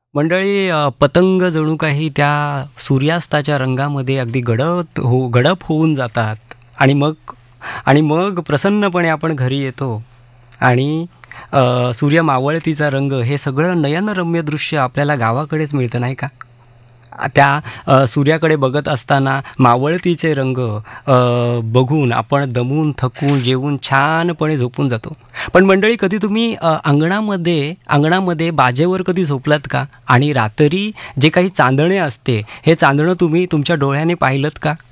मंडळी, पतंग जणू काही त्या सूर्यास्ताच्या रंगामध्ये अगदी गडप होऊन जातात आणि मग प्रसन्नपणे आपण घरी येतो आणि सूर्य मावळतीचा रंग हे सगळं नयनरम्य दृश्य आपल्याला गावाकडेच मिळतं, नाही का? त्या सूर्याकडे बघत असताना मावळतीचे रंग बघून आपण दमून थकून जेवून छानपणे झोपून जातो. पण मंडळी, कधी तुम्ही अंगणामध्ये बाजेवर कधी झोपलात का? आणि रात्री जे काही चांदणे असते, हे चांदणं तुम्ही तुमच्या डोळ्याने पाहिलत का?